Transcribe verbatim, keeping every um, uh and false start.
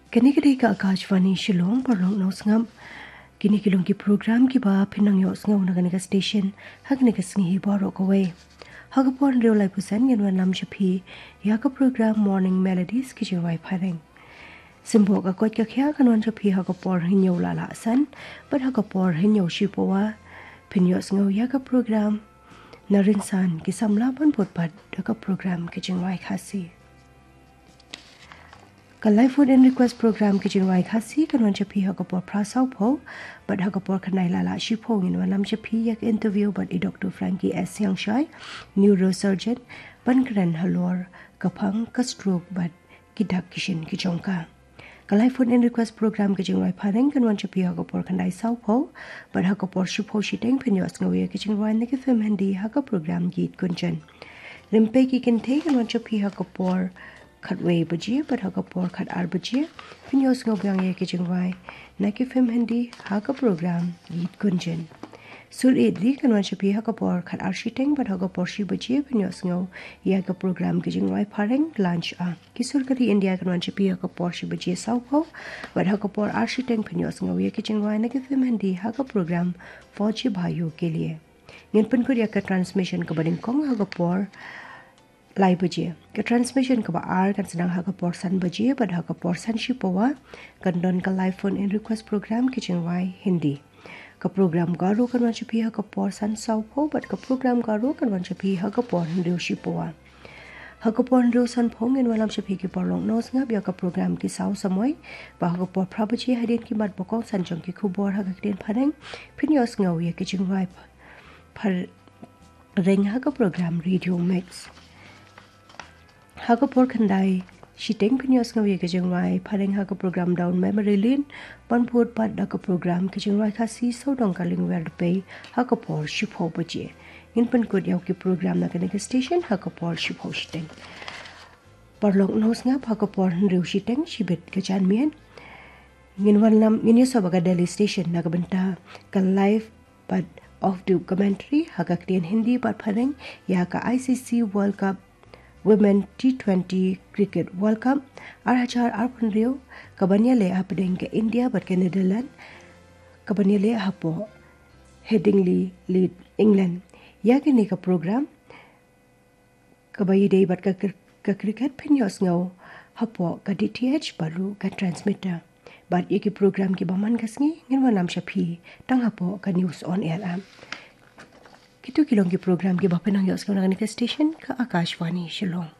Kini kini ka Akashvani Shillong parlong no sngam kini kilong ki program ki ba pinang yo sngam na kani ka station hak ni ka sngi baro ko we hagapon real life pusan yen wan lam shapi ya ka program Morning Melodies ki jwai phareng simbo ka kot ka khya kan wan shapi hagapor hinyo la la san but hagapor hinyo shipowa pinyo sngau ya ka program narin san ki samla ban pot pat ka program ki jwai khasi ka live food and request program ki jinwai khasi kan wan chapi ha ko por prasau pho but ha ko por khanai la la shi pho ngin wan lam chapi yak interview but i Doctor Frankie S Yang Shai neurosurgeon ban kran halor ka phang ka stroke but ki dak kishin ki chongka ka live food and request program ki jinwai phareng kan wan chapi ha ko por khanai sau pho but ha ko por shi pho shi teng phinyos ngawe ki jinwai ne ki fem handi ha ka program git kunjan rimpe ki kin the kan wan chapi ha ko por khat wei baji but ha ka por khat ar baji phinyos ngo byang ye ki jingwai na ki fem hindi ha ka program git kunjen sul edli kan wan chapi ha ka por khat ar shiteng but ha ka por shi baji phinyos ngo ya ka program ki jingwai phareng lunch a kisur kari india kan wan chapi ha ka por shi baji sau pho but ha ka por ar shiteng phinyos ngo ye ki jingwai na ki fem hindi ha ka program fauji bhaiyo ke liye ngin pun ko ya ka transmission ka bading kong ha ka por lai baje ka transmission ka ba ar kan sanang ha ka porsan baje but ha ka porsan shi powa kan don ka live phone in request program ki jingwai hindi ka program ga ro kan wan chapi ha ka porsan sau pho but ka program ga ro kan wan chapi ha ka por rio shi powa ha ka por rio san phong en walam chapi ki porlong nos nga bya ka program ki sau samoy ba ha ka por prabaji hadin ki mat bokong san jong ki khubor ha ka kren phareng phinyos ngaw ye ki jingwai phar reng ha ka program radio mix Haga por khandai shiteng phinyos ngawe ke jingwai phareng haga program down memory lane panput pat da ka program ke jingwai khasi so dong ka ling wer pe haga por shipho baje in pan ko yaw ki program na ka station haga por shipho shiteng parlok nos nga haga por riu shiteng shibet ke chan mien ngin wan lam ngin so baga Delhi station na ka banta ka live but of the commentary haga krian hindi pat phareng ya ka I C C World Cup Women T twenty Cricket World Cup arhachar arpunrio kabanya le apdeng ke India but ke Netherlands kabanya le hapo Headingley lead England ya ke ni ka program kabayi dei but ka ka cricket phinyos ngau hapo ka D T H baru ka transmitter but ye ki program ki baman gasngi ngin wanam shapi tang hapo ka news on air am Kitu kilong ki program ki bapenang yos ka station ka Akashvani Shillong